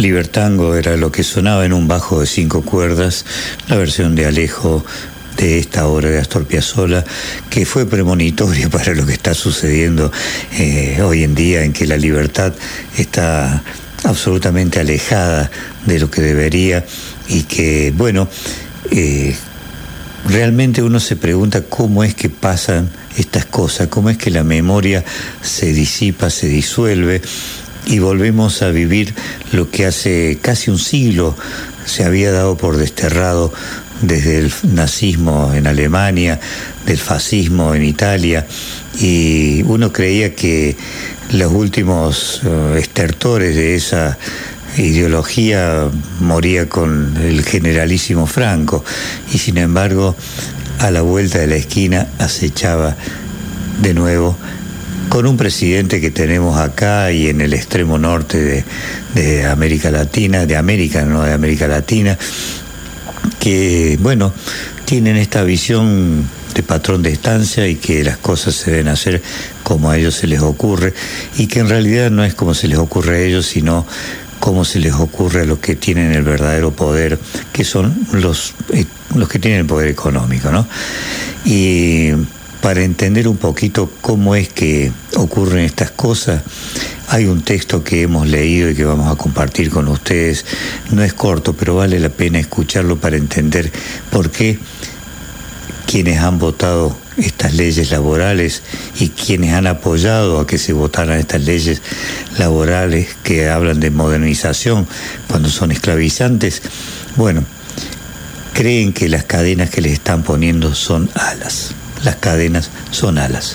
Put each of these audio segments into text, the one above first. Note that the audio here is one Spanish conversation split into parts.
Libertango era lo que sonaba en un bajo de 5 cuerdas, la versión de Alejo de esta obra de Astor Piazzolla, que fue premonitoria para lo que está sucediendo hoy en día, en que la libertad está absolutamente alejada de lo que debería y que, bueno, realmente uno se pregunta cómo es que pasan estas cosas, cómo es que la memoria se disipa, se disuelve y volvemos a vivir lo que hace casi un siglo se había dado por desterrado desde el nazismo en Alemania, del fascismo en Italia, y uno creía que los últimos estertores de esa ideología moría con el generalísimo Franco, y sin embargo a la vuelta de la esquina acechaba de nuevo con un presidente que tenemos acá y en el extremo norte de América Latina, de América Latina, que, bueno, tienen esta visión de patrón de estancia y que las cosas se deben hacer como a ellos se les ocurre, y que en realidad no es como se les ocurre a ellos, sino como se les ocurre a los que tienen el verdadero poder, que son los que tienen el poder económico, ¿no? Y para entender un poquito cómo es que ocurren estas cosas, hay un texto que hemos leído y que vamos a compartir con ustedes. No es corto, pero vale la pena escucharlo para entender por qué quienes han votado estas leyes laborales y quienes han apoyado a que se votaran estas leyes laborales que hablan de modernización cuando son esclavizantes, bueno, creen que las cadenas que les están poniendo son alas. Las cadenas son alas.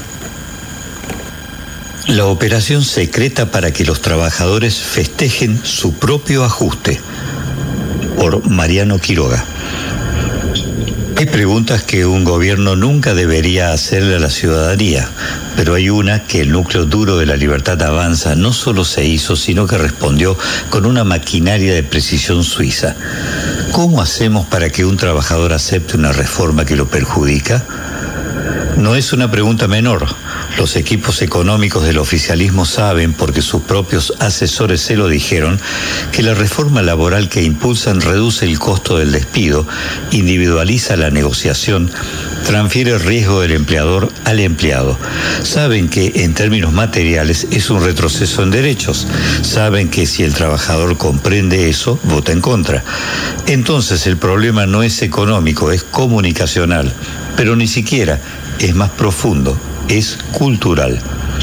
La operación secreta para que los trabajadores festejen su propio ajuste, por Mariano Quiroga. Hay preguntas que un gobierno nunca debería hacerle a la ciudadanía, pero hay una que el núcleo duro de La Libertad Avanza no solo se hizo, sino que respondió con una maquinaria de precisión suiza. ¿Cómo hacemos para que un trabajador acepte una reforma que lo perjudica? No es una pregunta menor. Los equipos económicos del oficialismo saben, porque sus propios asesores se lo dijeron, que la reforma laboral que impulsan reduce el costo del despido, individualiza la negociación, transfiere el riesgo del empleador al empleado. Saben que en términos materiales es un retroceso en derechos. Saben que si el trabajador comprende eso, vota en contra. Entonces el problema no es económico, es comunicacional, pero ni siquiera es más profundo, es cultural.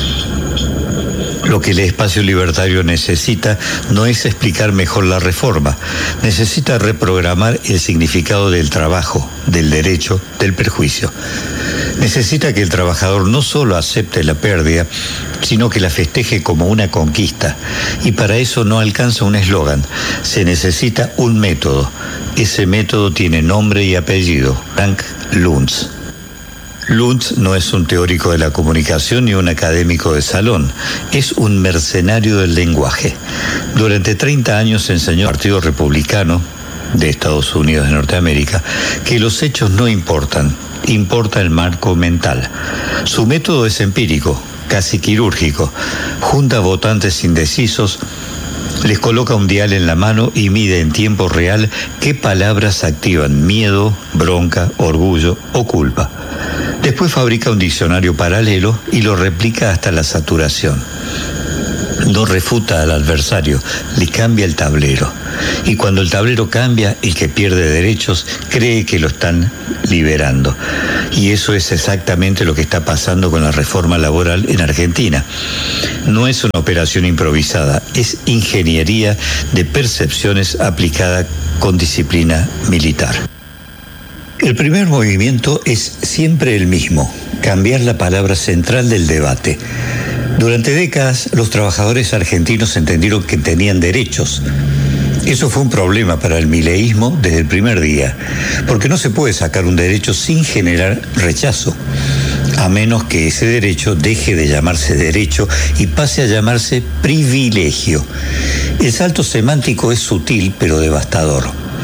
Lo que el espacio libertario necesita no es explicar mejor la reforma, necesita reprogramar el significado del trabajo, del derecho, del perjuicio. Necesita que el trabajador no solo acepte la pérdida, sino que la festeje como una conquista. Y para eso no alcanza un eslogan, se necesita un método. Ese método tiene nombre y apellido, Frank Luntz. Luntz no es un teórico de la comunicación ni un académico de salón, es un mercenario del lenguaje. Durante 30 años enseñó al Partido Republicano de Estados Unidos de Norteamérica que los hechos no importan, importa el marco mental. Su método es empírico, casi quirúrgico. Junta votantes indecisos, les coloca un dial en la mano y mide en tiempo real qué palabras activan miedo, bronca, orgullo o culpa. Después fabrica un diccionario paralelo y lo replica hasta la saturación. No refuta al adversario, le cambia el tablero. Y cuando el tablero cambia, el que pierde derechos cree que lo están liberando. Y eso es exactamente lo que está pasando con la reforma laboral en Argentina. No es una operación improvisada, es ingeniería de percepciones aplicada con disciplina militar. El primer movimiento es siempre el mismo, cambiar la palabra central del debate. Durante décadas, los trabajadores argentinos entendieron que tenían derechos. Eso fue un problema para el mileísmo desde el primer día, porque no se puede sacar un derecho sin generar rechazo, a menos que ese derecho deje de llamarse derecho y pase a llamarse privilegio. El salto semántico es sutil pero devastador.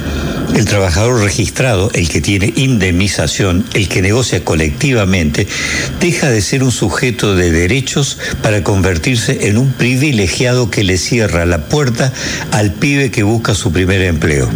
El trabajador registrado, el que tiene indemnización, el que negocia colectivamente, deja de ser un sujeto de derechos para convertirse en un privilegiado que le cierra la puerta al pibe que busca su primer empleo.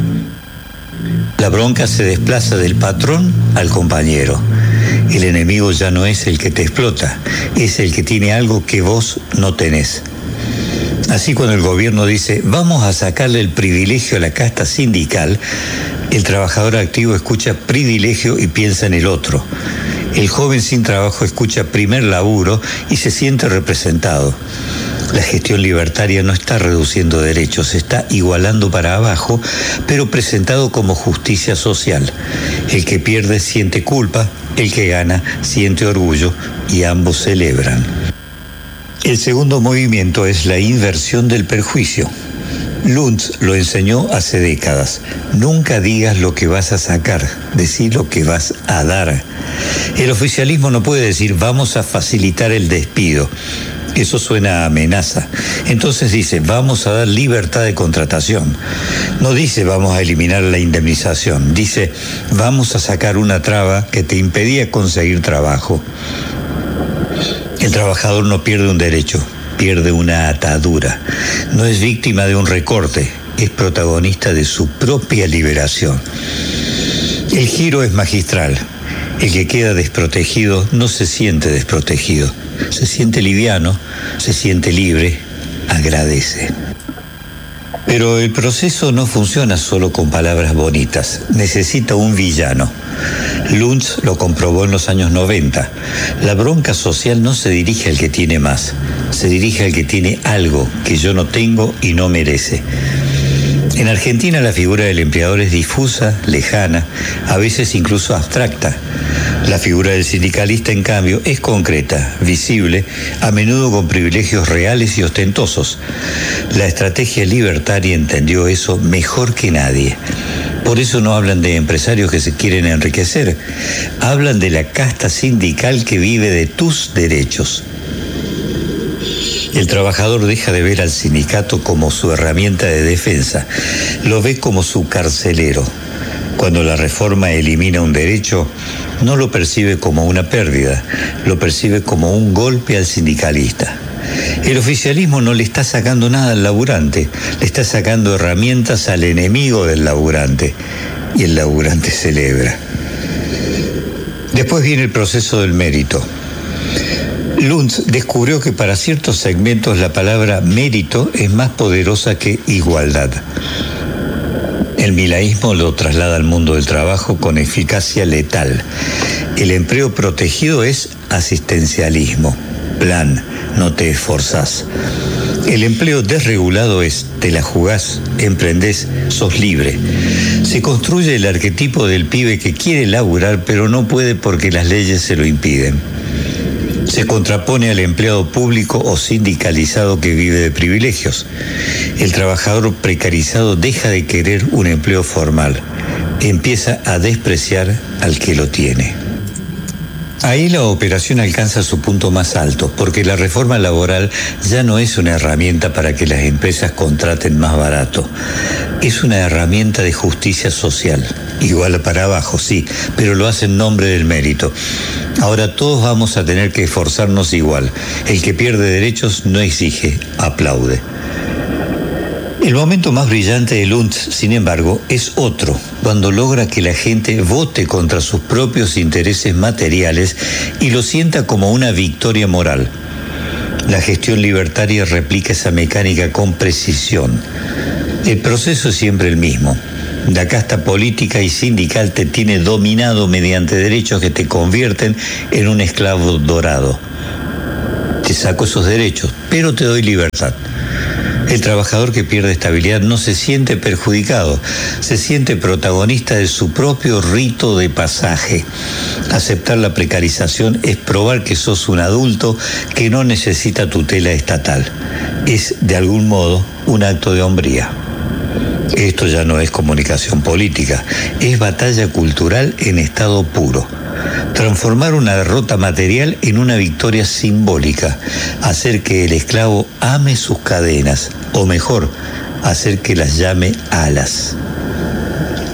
La bronca se desplaza del patrón al compañero. El enemigo ya no es el que te explota, es el que tiene algo que vos no tenés. Así, cuando el gobierno dice vamos a sacarle el privilegio a la casta sindical, el trabajador activo escucha privilegio y piensa en el otro. El joven sin trabajo escucha primer laburo y se siente representado. La gestión libertaria no está reduciendo derechos, está igualando para abajo, pero presentado como justicia social. El que pierde siente culpa, el que gana siente orgullo y ambos celebran. El segundo movimiento es la inversión del perjuicio. Luntz lo enseñó hace décadas. Nunca digas lo que vas a sacar, decí lo que vas a dar. El oficialismo no puede decir vamos a facilitar el despido. Eso suena a amenaza. Entonces dice vamos a dar libertad de contratación. No dice vamos a eliminar la indemnización. Dice vamos a sacar una traba que te impedía conseguir trabajo. El trabajador no pierde un derecho, pierde una atadura. No es víctima de un recorte, es protagonista de su propia liberación. El giro es magistral. El que queda desprotegido no se siente desprotegido. Se siente liviano, se siente libre, agradece. Pero el proceso no funciona solo con palabras bonitas. Necesita un villano. Luntz lo comprobó en los años 90. La bronca social no se dirige al que tiene más, se dirige al que tiene algo que yo no tengo y no merece. En Argentina la figura del empleador es difusa, lejana, a veces incluso abstracta. La figura del sindicalista, en cambio, es concreta, visible, a menudo con privilegios reales y ostentosos. La estrategia libertaria entendió eso mejor que nadie. Por eso no hablan de empresarios que se quieren enriquecer, hablan de la casta sindical que vive de tus derechos. El trabajador deja de ver al sindicato como su herramienta de defensa, lo ve como su carcelero. Cuando la reforma elimina un derecho, no lo percibe como una pérdida, lo percibe como un golpe al sindicalista. El oficialismo no le está sacando nada al laburante, le está sacando herramientas al enemigo del laburante, y el laburante celebra. Después viene el proceso del mérito. Luntz descubrió que para ciertos segmentos la palabra mérito es más poderosa que igualdad. El milaísmo lo traslada al mundo del trabajo con eficacia letal. El empleo protegido es asistencialismo, plan, no te esforzás. El empleo desregulado es, te la jugás, emprendés, sos libre. Se construye el arquetipo del pibe que quiere laburar pero no puede porque las leyes se lo impiden. Se contrapone al empleado público o sindicalizado que vive de privilegios. El trabajador precarizado deja de querer un empleo formal. Empieza a despreciar al que lo tiene. Ahí la operación alcanza su punto más alto, porque la reforma laboral ya no es una herramienta para que las empresas contraten más barato. Es una herramienta de justicia social. Igual para abajo, sí, pero lo hace en nombre del mérito. Ahora todos vamos a tener que esforzarnos igual. El que pierde derechos no exige, aplaude. El momento más brillante de Luntz, sin embargo, es otro, cuando logra que la gente vote contra sus propios intereses materiales y lo sienta como una victoria moral. La gestión libertaria replica esa mecánica con precisión. El proceso es siempre el mismo. La casta política y sindical te tiene dominado mediante derechos que te convierten en un esclavo dorado. Te saco esos derechos, pero te doy libertad. El trabajador que pierde estabilidad no se siente perjudicado, se siente protagonista de su propio rito de pasaje. Aceptar la precarización es probar que sos un adulto que no necesita tutela estatal. Es, de algún modo, un acto de hombría. Esto ya no es comunicación política, es batalla cultural en estado puro. Transformar una derrota material en una victoria simbólica, hacer que el esclavo ame sus cadenas, o mejor, hacer que las llame alas.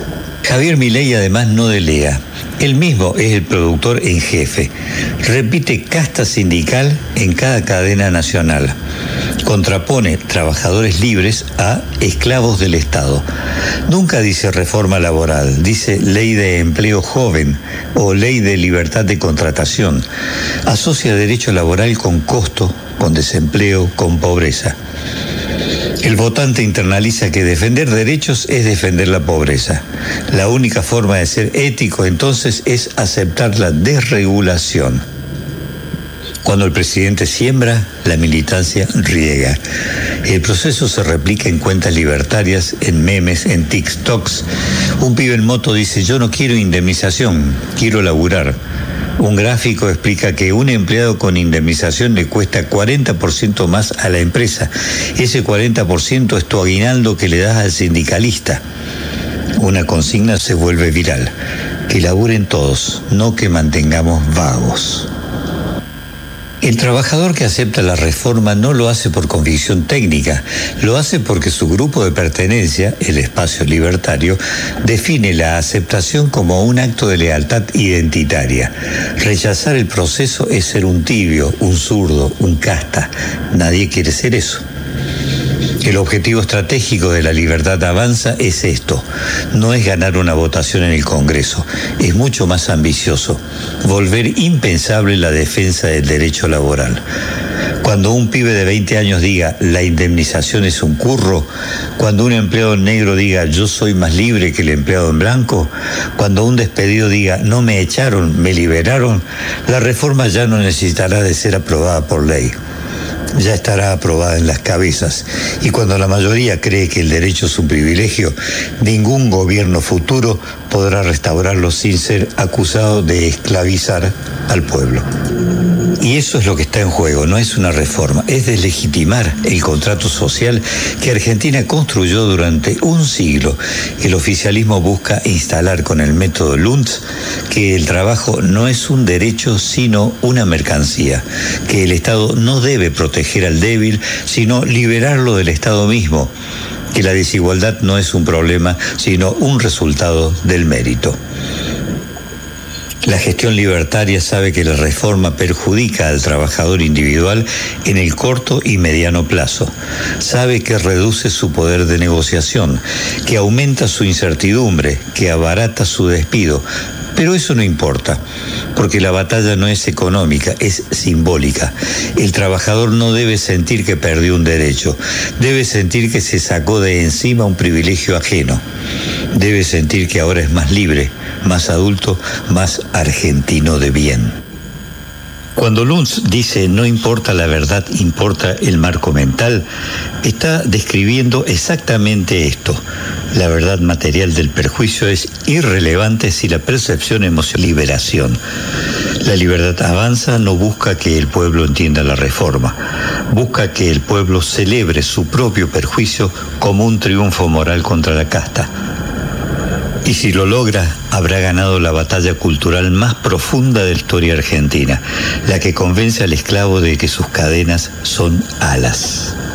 Javier Milei además no delega. Él mismo es el productor en jefe. Repite casta sindical en cada cadena nacional. Contrapone trabajadores libres a esclavos del Estado. Nunca dice reforma laboral, dice ley de empleo joven o ley de libertad de contratación. Asocia derecho laboral con costo, con desempleo, con pobreza. El votante internaliza que defender derechos es defender la pobreza. La única forma de ser ético entonces es aceptar la desregulación. Cuando el presidente siembra, la militancia riega. El proceso se replica en cuentas libertarias, en memes, en TikToks. Un pibe en moto dice: yo no quiero indemnización, quiero laburar. Un gráfico explica que un empleado con indemnización le cuesta 40% más a la empresa. Ese 40% es tu aguinaldo que le das al sindicalista. Una consigna se vuelve viral: que laburen todos, no que mantengamos vagos. El trabajador que acepta la reforma no lo hace por convicción técnica, lo hace porque su grupo de pertenencia, el espacio libertario, define la aceptación como un acto de lealtad identitaria. Rechazar el proceso es ser un tibio, un zurdo, un casta. Nadie quiere ser eso. El objetivo estratégico de La Libertad Avanza es esto: no es ganar una votación en el Congreso, es mucho más ambicioso, volver impensable la defensa del derecho laboral. Cuando un pibe de 20 años diga la indemnización es un curro, cuando un empleado negro diga yo soy más libre que el empleado en blanco, cuando un despedido diga no me echaron, me liberaron, la reforma ya no necesitará de ser aprobada por ley. Ya estará aprobada en las cabezas, y cuando la mayoría cree que el derecho es un privilegio, ningún gobierno futuro podrá restaurarlo sin ser acusado de esclavizar al pueblo. Y eso es lo que está en juego, no es una reforma, es deslegitimar el contrato social que Argentina construyó durante un siglo. El oficialismo busca instalar con el método Luntz que el trabajo no es un derecho sino una mercancía, que el Estado no debe proteger al débil sino liberarlo del Estado mismo, que la desigualdad no es un problema sino un resultado del mérito. La gestión libertaria sabe que la reforma perjudica al trabajador individual en el corto y mediano plazo. Sabe que reduce su poder de negociación, que aumenta su incertidumbre, que abarata su despido. Pero eso no importa, porque la batalla no es económica, es simbólica. El trabajador no debe sentir que perdió un derecho, debe sentir que se sacó de encima un privilegio ajeno. Debe sentir que ahora es más libre, más adulto, más argentino de bien. Cuando Luntz dice no importa la verdad, importa el marco mental, está describiendo exactamente esto. La verdad material del perjuicio es irrelevante si la percepción emocional es liberación. La Libertad Avanza no busca que el pueblo entienda la reforma, busca que el pueblo celebre su propio perjuicio como un triunfo moral contra la casta. Y si lo logra, habrá ganado la batalla cultural más profunda de la historia argentina, la que convence al esclavo de que sus cadenas son alas.